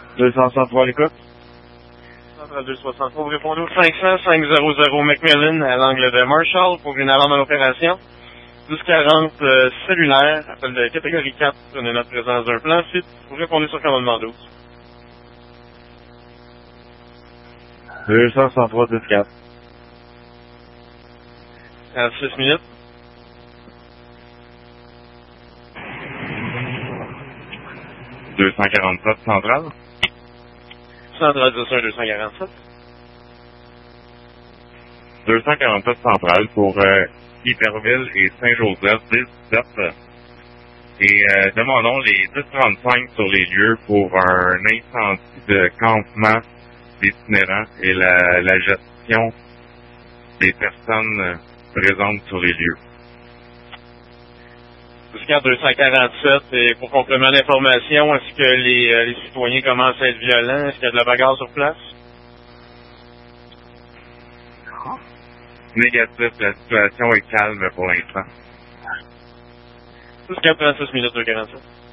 263 l'écoute. Central 263, vous répondez au 500-500 Macmillan à l'angle de Marshall pour une alarme en opération. 1240 cellulaire, appel de catégorie 4, prenez notre présence d'un plan site. Vous répondez sur commandement 12. 263 10-4. 36 minutes. Central. Central 247. 247 Central pour Iberville et Saint-Joseph, 10-17. Et demandons les 1035 sur les lieux pour un incendie de campement d'itinérants et la gestion des personnes présentes sur les lieux. 247, et pour complément d'information, est-ce que les citoyens commencent à être violents? Est-ce qu'il y a de la bagarre sur place? Négatif, la situation est calme pour l'instant. 36 minutes 247.